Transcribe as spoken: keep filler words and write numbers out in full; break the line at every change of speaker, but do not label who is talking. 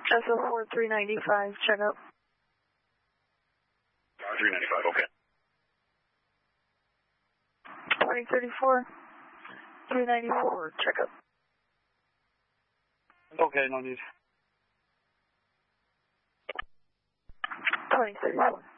S O four three ninety-five, check up.
three ninety-five, okay.
twenty thirty-four, three ninety-four, check up.
Okay, no need.
twenty thirty-four.